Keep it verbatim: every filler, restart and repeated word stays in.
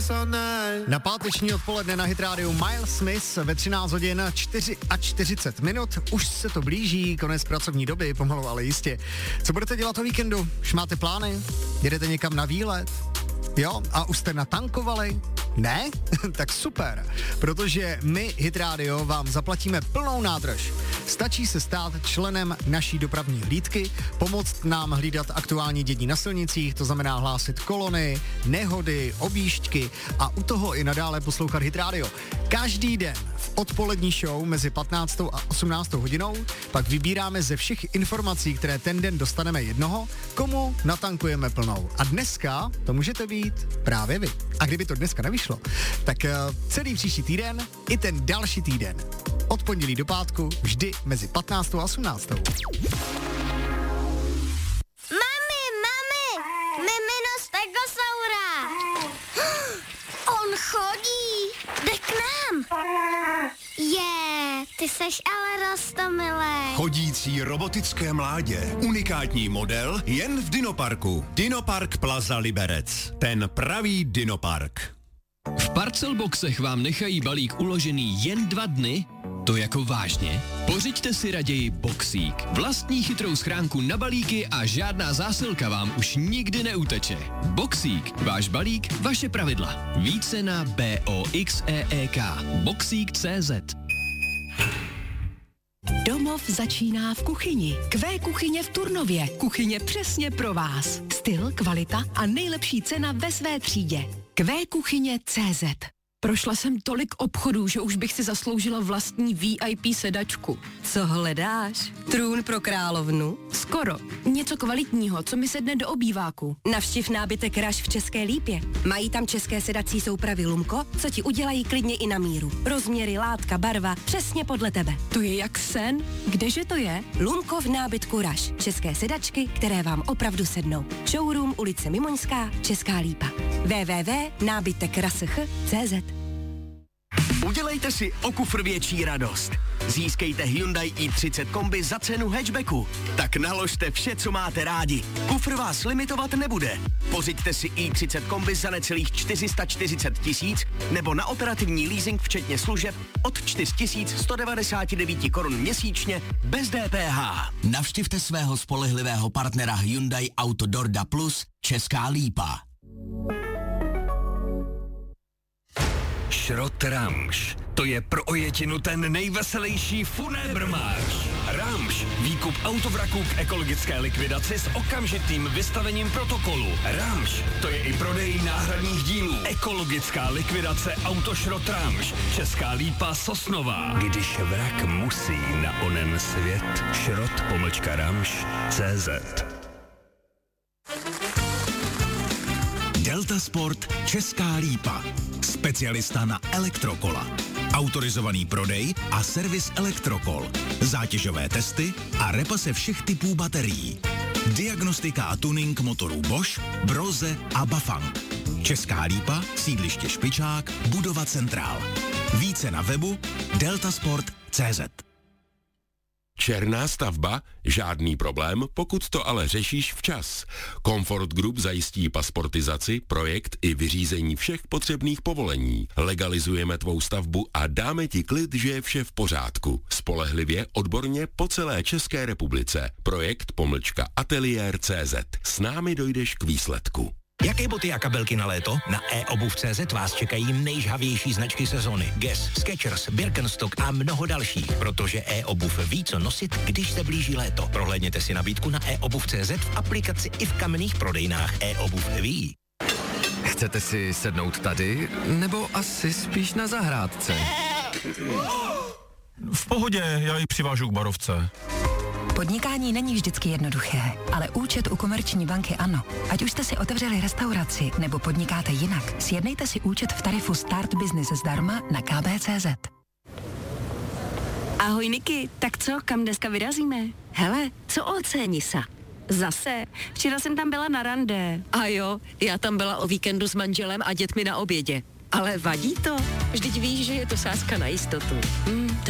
Na páteční odpoledne na Hit Radio Miles Smith ve třináct hodin čtyřicet čtyři minut. Už se to blíží, konec pracovní doby, pomalu, ale jistě. Co budete dělat o víkendu? Už máte plány? Jedete někam na výlet? Jo? A už jste natankovali? Ne? Tak super, protože my Hit Radio vám zaplatíme plnou nádrž. Stačí se stát členem naší dopravní hlídky, pomoct nám hlídat aktuální dění na silnicích, to znamená hlásit kolony, nehody, objížďky a u toho i nadále poslouchat Hit Radio. Každý den v odpolední show mezi patnáctou a osmnáctou hodinou pak vybíráme ze všech informací, které ten den dostaneme jednoho, komu natankujeme plnou. A dneska to můžete být právě vy. A kdyby to dneska nevyšlo, tak uh, celý příští týden i ten další týden. Od pondělí do pátku vždy mezi patnáctou a osmnáctou. Mami, mami, mimino Stegosaura. On chodí, jde k nám. Je, ty seš ale roztomilej. Chodící robotické mládě. Unikátní model jen v Dinoparku. Dinopark Plaza Liberec. Ten pravý Dinopark. V Parcelboxech vám nechají balík uložený jen dva dny? To jako vážně? Pořiďte si raději Boxík. Vlastní chytrou schránku na balíky a žádná zásilka vám už nikdy neuteče. Boxík. Váš balík, vaše pravidla. Více na B O X E E K. Boxík tečka cé zet. Domov začíná v kuchyni. Q kuchyně v Turnově. Kuchyně přesně pro vás. Styl, kvalita a nejlepší cena ve své třídě. Q kuchyně tečka cé zet. Prošla jsem tolik obchodů, že už bych si zasloužila vlastní V I P sedačku. Co hledáš? Trůn pro královnu? Skoro. Něco kvalitního, co mi sedne do obýváku. Navštiv nábytek Rush v České Lípě. Mají tam české sedací soupravy Lumko, co ti udělají klidně i na míru. Rozměry, látka, barva, přesně podle tebe. To je jak sen. Kdeže to je? Lumko v nábytku Rush. České sedačky, které vám opravdu sednou. Showroom ulice Mimoňská, Česká Lípa. w w w tečka nábytek rush tečka cé zet. Udělejte si o kufr větší radost. Získejte Hyundai i třicet kombi za cenu hatchbacku. Tak naložte vše, co máte rádi. Kufr vás limitovat nebude. Pořiďte si i třicet kombi za necelých čtyři sta čtyřicet tisíc nebo na operativní leasing včetně služeb od čtyři tisíce sto devadesát devět korun měsíčně bez D P H. Navštivte svého spolehlivého partnera Hyundai Autodorda Plus Česká Lípa. Šrot Ramš. To je pro ojetinu ten nejveselější funébrmář. Ramš. Výkup autovraků k ekologické likvidaci s okamžitým vystavením protokolu. Ramš. To je i prodej náhradních dílů. Ekologická likvidace Autošrot Ramš. Česká Lípa, Sosnová. Když vrak musí na onen svět. Šrot pomlčka Ramš tečka cé zet. Delta Sport Česká Lípa. Specialista na elektrokola. Autorizovaný prodej a servis elektrokol. Zátěžové testy a repase všech typů baterií. Diagnostika a tuning motorů Bosch, Brose a Bafang. Česká Lípa, sídliště Špičák, budova Centrál. Více na webu deltasport tečka cé zet. Černá stavba? Žádný problém, pokud to ale řešíš včas. Comfort Group zajistí pasportizaci, projekt i vyřízení všech potřebných povolení. Legalizujeme tvou stavbu a dáme ti klid, že je vše v pořádku. Spolehlivě, odborně po celé České republice. Projekt pomlčka ateliér tečka cé zet. S námi dojdeš k výsledku. Jaké boty a kabelky na léto? Na e obuv tečka cé zet vás čekají nejžhavější značky sezóny. Guess, Skechers, Birkenstock a mnoho dalších. Protože e-obuv ví, co nosit, když se blíží léto. Prohlédněte si nabídku na e obuv tečka cé zet v aplikaci i v kamenných prodejnách e-obuv ví. Chcete si sednout tady, nebo asi spíš na zahrádce? V pohodě, já ji přivážu k barovce. Podnikání není vždycky jednoduché, ale účet u Komerční banky ano. Ať už jste si otevřeli restauraci nebo podnikáte jinak, sjednejte si účet v tarifu Start Business zdarma na k b tečka cé zet. Ahoj Niky, tak co, kam dneska vyrazíme? Hele, co o Cénisa? Zase, včera jsem tam byla na rande. A jo, já tam byla o víkendu s manželem a dětmi na obědě. Ale vadí to? Vždyť víš, že je to sázka na jistotu. Hmm,